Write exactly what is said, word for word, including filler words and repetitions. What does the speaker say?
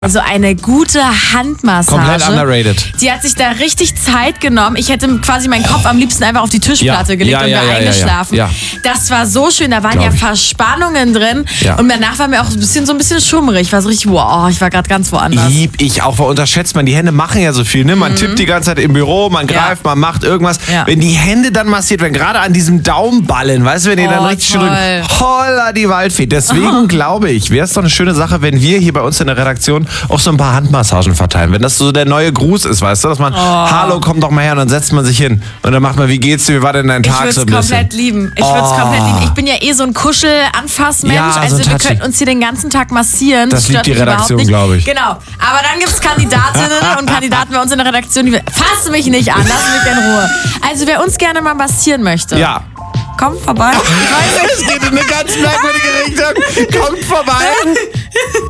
Also eine gute Handmassage. Komplett underrated. Die hat sich da richtig Zeit genommen. Ich hätte quasi meinen Kopf am liebsten einfach auf die Tischplatte Ja, gelegt ja, und ja, da ja, eingeschlafen. ja, ja. Das war so schön. Da waren Glaub ja ich. Verspannungen drin. Ja. Und danach war mir auch ein bisschen, so ein bisschen schummrig. Ich war so richtig, wow, ich war gerade ganz woanders. Lieb ich auch, weil unterschätzt man, die Hände machen ja so viel, ne? Man tippt die ganze Zeit im Büro, man Ja. greift, man macht irgendwas. Ja. Wenn die Hände dann massiert werden, gerade an diesem Daumenballen, weißt du, wenn die dann Oh, richtig schön toll. drücken, holla die Waldfee. Deswegen glaube ich, wäre es doch eine schöne Sache, wenn wir hier bei uns in der Redaktion auch so ein paar Handmassagen verteilen. Wenn das so der neue Gruß ist, weißt du, dass man, hallo, komm doch mal her, und dann setzt man sich hin und dann macht man, wie geht's dir, wie war denn dein Ich Tag würde so es ein bisschen? komplett lieben. Ich würde es Oh. komplett lieben. Ich bin ja eh so ein Kuschel-Anfassmensch. Ja, so ein also wir Touchy. könnten uns hier den ganzen Tag massieren. Das liebt stört die mich überhaupt Redaktion, nicht. glaube ich. Genau. Aber dann gibt es Kandidatinnen und Kandidaten bei uns in der Redaktion, die fass mich nicht an, lass mich in Ruhe. Also wer uns gerne mal massieren möchte, Ja. kommt vorbei. Ich weiß nicht. Es geht in eine ganz merkwürdige Richtung. Kommt vorbei.